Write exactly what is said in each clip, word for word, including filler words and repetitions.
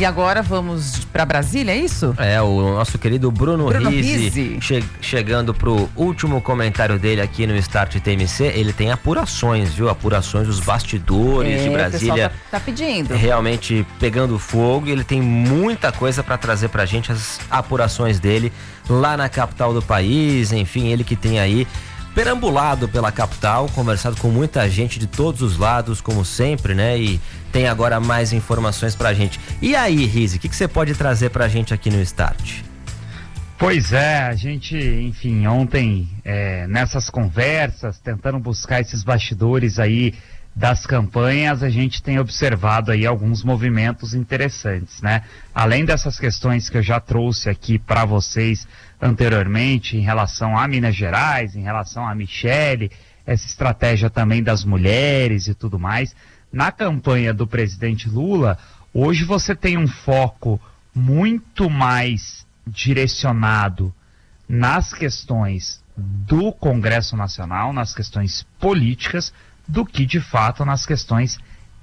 E agora vamos para Brasília, é isso? É, o nosso querido Bruno, Bruno Rizzi, Rizzi. che- chegando pro último comentário dele aqui no Start T M C. Ele tem apurações, viu? Apurações dos bastidores É, de o Brasília. pessoal tá, tá pedindo. Realmente pegando fogo, e ele tem muita coisa para trazer pra gente, as apurações dele lá na capital do país. Enfim, ele que tem aí perambulado pela capital, conversado com muita gente de todos os lados, como sempre, né? E tem agora mais informações pra gente. E aí, Rizzi, o que, que você pode trazer pra gente aqui no Start? Pois é, a gente, enfim, ontem, é, nessas conversas, tentando buscar esses bastidores aí das campanhas, a gente tem observado aí alguns movimentos interessantes, né? Além dessas questões que eu já trouxe aqui para vocês anteriormente, em relação a Minas Gerais, em relação a Michele, essa estratégia também das mulheres e tudo mais, na campanha do presidente Lula, hoje você tem um foco muito mais direcionado nas questões do Congresso Nacional, nas questões políticas, do que de fato nas questões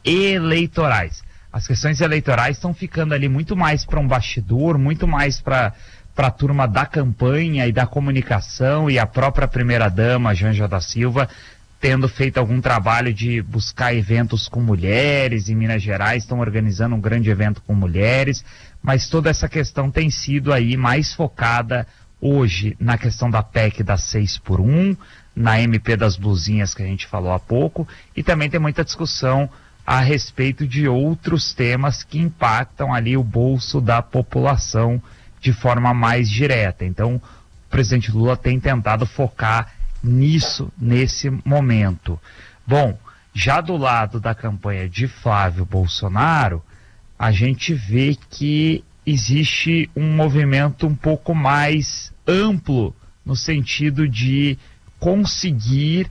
eleitorais. As questões eleitorais estão ficando ali muito mais para um bastidor, muito mais para para a turma da campanha e da comunicação, e a própria primeira-dama, Janja da Silva, tendo feito algum trabalho de buscar eventos com mulheres. Em Minas Gerais estão organizando um grande evento com mulheres, mas toda essa questão tem sido aí mais focada hoje na questão da P E C da seis por um, na M P das blusinhas que a gente falou há pouco, e também tem muita discussão a respeito de outros temas que impactam ali o bolso da população de forma mais direta. Então, o presidente Lula tem tentado focar nisso, nesse momento. Bom, já do lado da campanha de Flávio Bolsonaro, a gente vê que existe um movimento um pouco mais amplo, no sentido de conseguir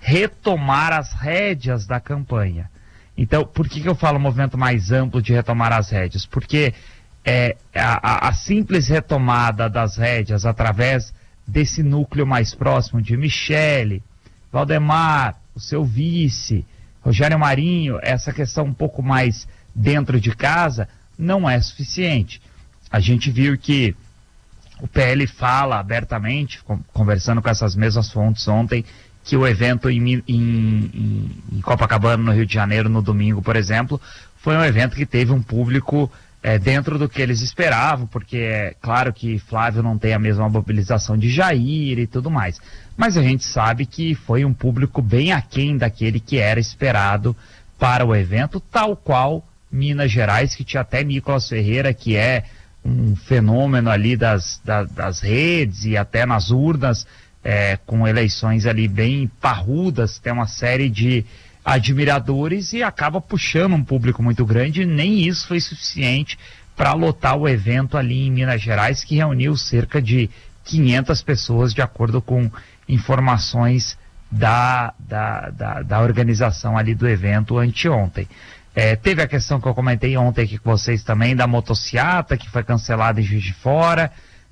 retomar as rédeas da campanha. Então, por que que eu falo movimento mais amplo de retomar as rédeas? Porque é, a, a simples retomada das rédeas através desse núcleo mais próximo de Michele, Valdemar, o seu vice, Rogério Marinho, essa questão um pouco mais dentro de casa, não é suficiente. A gente viu que o P L fala abertamente, conversando com essas mesmas fontes ontem, que o evento em, em, em, em Copacabana, no Rio de Janeiro, no domingo, por exemplo, foi um evento que teve um público é, dentro do que eles esperavam, porque é claro que Flávio não tem a mesma mobilização de Jair e tudo mais, mas a gente sabe que foi um público bem aquém daquele que era esperado para o evento, tal qual Minas Gerais, que tinha até Nicolas Ferreira, que é um fenômeno ali das, das, das redes e até nas urnas, é, com eleições ali bem parrudas, tem uma série de admiradores e acaba puxando um público muito grande. Nem isso foi suficiente para lotar o evento ali em Minas Gerais, que reuniu cerca de quinhentas pessoas, de acordo com informações da, da, da, da organização ali do evento anteontem. É, teve a questão que eu comentei ontem aqui com vocês também, da motociata, que foi cancelada em Juiz de Fora,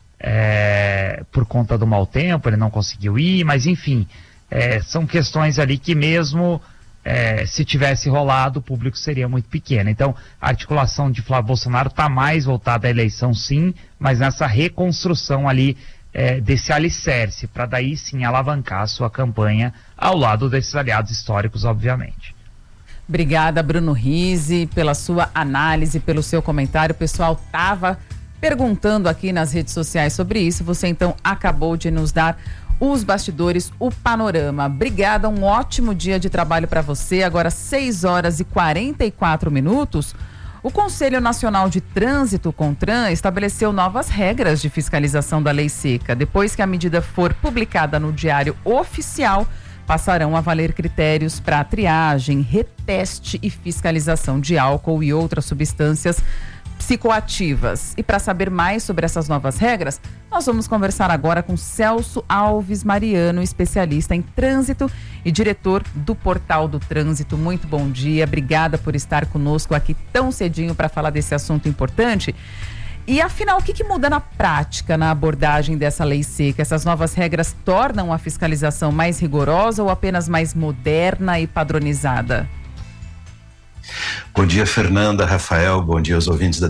é, por conta do mau tempo, ele não conseguiu ir, mas enfim, é, são questões ali que mesmo é, se tivesse rolado, o público seria muito pequeno. Então, a articulação de Flávio Bolsonaro está mais voltada à eleição, sim, mas nessa reconstrução ali é, desse alicerce, para daí sim alavancar a sua campanha ao lado desses aliados históricos, obviamente. Obrigada, Bruno Rizzi, pela sua análise, pelo seu comentário. O pessoal estava perguntando aqui nas redes sociais sobre isso. Você, então, acabou de nos dar os bastidores, o panorama. Obrigada, um ótimo dia de trabalho para você. Agora, seis horas e quarenta e quatro minutos. O Conselho Nacional de Trânsito, CONTRAN, estabeleceu novas regras de fiscalização da lei seca. Depois que a medida for publicada no Diário Oficial, passarão a valer critérios para triagem, reteste e fiscalização de álcool e outras substâncias psicoativas. E para saber mais sobre essas novas regras, nós vamos conversar agora com Celso Alves Mariano, especialista em trânsito e diretor do Portal do Trânsito. Muito bom dia, obrigada por estar conosco aqui tão cedinho para falar desse assunto importante. E afinal, o que, que muda na prática na abordagem dessa lei seca? Essas novas regras tornam a fiscalização mais rigorosa ou apenas mais moderna e padronizada? Bom dia, Fernanda, Rafael, bom dia aos ouvintes da